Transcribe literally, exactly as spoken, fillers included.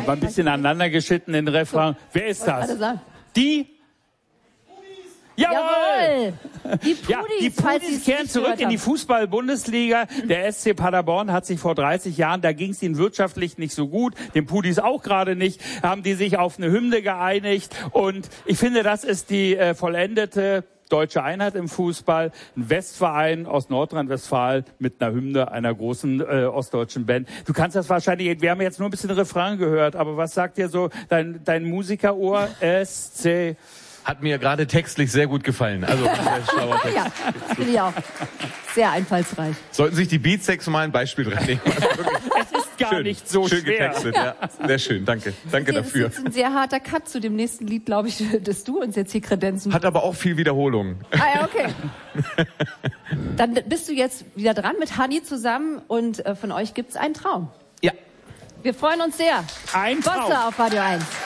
Haben wir ein bisschen aneinander geschnitten, den Refrain. Wer ist das? Die? Jawohl! Die Pudis, ja, die Pudis kehren zurück in die Fußball-Bundesliga. Der S C Paderborn hat sich vor dreißig Jahren, da ging es ihnen wirtschaftlich nicht so gut, den Pudis auch gerade nicht, haben die sich auf eine Hymne geeinigt. Und ich finde, das ist die äh, vollendete deutsche Einheit im Fußball. Ein Westverein aus Nordrhein-Westfalen mit einer Hymne einer großen äh, ostdeutschen Band. Du kannst das wahrscheinlich, wir haben jetzt nur ein bisschen Refrain gehört, aber was sagt dir so dein, dein Musikerohr? S C Hat mir gerade textlich sehr gut gefallen. Also, schlauer Text. Ja, finde ich auch. Sehr einfallsreich. Sollten sich die Beatsex mal ein Beispiel dran nehmen. Es ist gar schön, nicht so schön schwer. Getextet, ja. ja. Sehr schön, danke. Danke das dafür. Das ist ein sehr harter Cut zu dem nächsten Lied, glaube ich, das du uns jetzt hier kredenzen. Hat aber auch viel Wiederholung. Ah ja, okay. Dann bist du jetzt wieder dran mit Hanni zusammen und äh, von euch gibt's einen Traum. Ja. Wir freuen uns sehr. Ein Traum. Bosse auf Radio eins.